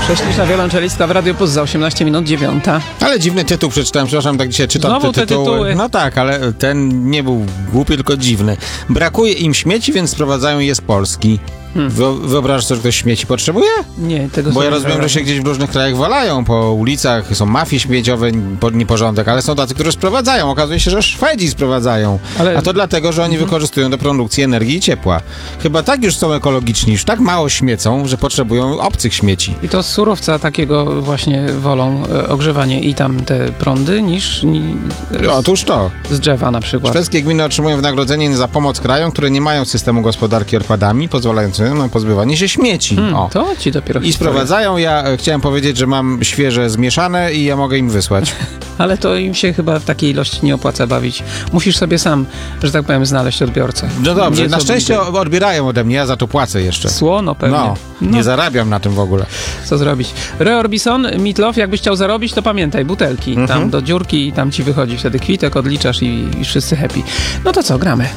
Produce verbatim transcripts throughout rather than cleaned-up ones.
Prześliczna wiolonczelistka w Radiu Plus za osiemnaście minut dziewiąta. Ale dziwny tytuł przeczytałem, przepraszam, tak dzisiaj czytam Znowu te te tytuły. tytuły. No tak, ale ten nie był głupi, tylko dziwny. Brakuje im śmieci, więc sprowadzają je z Polski. Hmm. Wyo- wyobrażasz sobie, że ktoś śmieci potrzebuje? Nie, tego Bo sobie ja nie rozumiem, że wyobrażam. się gdzieś w różnych krajach walają po ulicach, są mafie śmieciowe, po- nieporządek, ale są tacy, którzy sprowadzają. Okazuje się, że Szwedzi sprowadzają. Ale- A to dlatego, że oni Mhm. wykorzystują do produkcji energii i ciepła. Chyba tak już są ekologiczni, już tak mało śmiecą, że potrzebują obcych śmieci. I to z surowca takiego właśnie wolą e, ogrzewanie i tam te prądy niż ni, Otóż to. z drzewa na przykład. Szwedzkie gminy otrzymują wynagrodzenie za pomoc krajom, które nie mają systemu gospodarki odpadami, pozwalającego na pozbywanie się śmieci. Hmm, O. to ci dopiero I historia. sprowadzają. Ja e, chciałem powiedzieć, że mam świeże zmieszane i ja mogę im wysłać. Ale to im się chyba w takiej ilości nie opłaca bawić. Musisz sobie sam, że tak powiem, znaleźć odbiorcę. No dobrze, Nie na co szczęście bliżej. odbierają ode mnie, ja za to płacę jeszcze. Słono pewnie. No, nie zarabiam na tym w ogóle. Co zrobić? Roy Orbison, Meat Loaf, jakbyś chciał zarobić, to pamiętaj, butelki. Mhm. Tam do dziurki i tam ci wychodzi wtedy kwitek, odliczasz i, i wszyscy happy. No to co, gramy.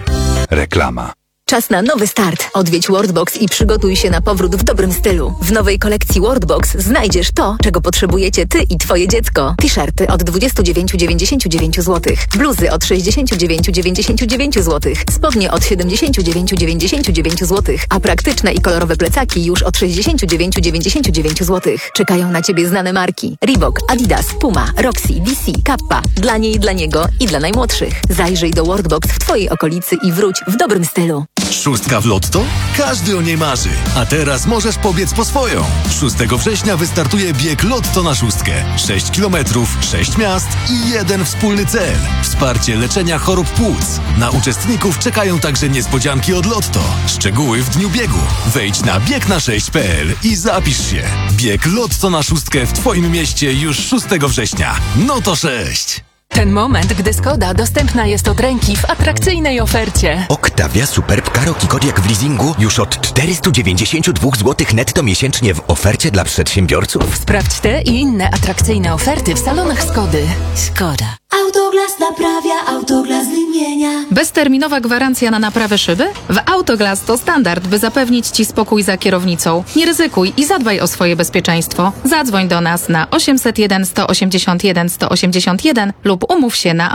Reklama. Czas na nowy start. Odwiedź Worldbox i przygotuj się na powrót w dobrym stylu. W nowej kolekcji Worldbox znajdziesz to, czego potrzebujecie ty i twoje dziecko. T-shirty od dwadzieścia dziewięć dziewięćdziesiąt dziewięć złotych, bluzy od sześćdziesiąt dziewięć dziewięćdziesiąt dziewięć złotych, spodnie od siedemdziesiąt dziewięć dziewięćdziesiąt dziewięć złotych, a praktyczne i kolorowe plecaki już od sześćdziesiąt dziewięć dziewięćdziesiąt dziewięć złotych. Czekają na ciebie znane marki: Reebok, Adidas, Puma, Roxy, D C, Kappa. Dla niej, dla niego i dla najmłodszych. Zajrzyj do Worldbox w twojej okolicy i wróć w dobrym stylu. Szóstka w lotto? Każdy o niej marzy. A teraz możesz pobiec po swoją. szóstego września wystartuje bieg Lotto na szóstkę. sześć kilometrów, sześć miast i jeden wspólny cel. Wsparcie leczenia chorób płuc. Na uczestników czekają także niespodzianki od Lotto. Szczegóły w dniu biegu. Wejdź na bieg na sześć kropka p l i zapisz się. Bieg Lotto na szóstkę w twoim mieście już szóstego września. No to sześć. Ten moment, gdy Skoda dostępna jest od ręki w atrakcyjnej ofercie. Octavia Superb Karoq i Kodiaq w leasingu już od czterysta dziewięćdziesiąt dwa złotych netto miesięcznie w ofercie dla przedsiębiorców. Sprawdź te i inne atrakcyjne oferty w salonach Skody. Skoda. Autoglas naprawia, Autoglas wymienia. Bezterminowa gwarancja na naprawę szyby? W Autoglas to standard, by zapewnić Ci spokój za kierownicą. Nie ryzykuj i zadbaj o swoje bezpieczeństwo. Zadzwoń do nas na osiemset jeden sto osiemdziesiąt jeden sto osiemdziesiąt jeden lub umów się na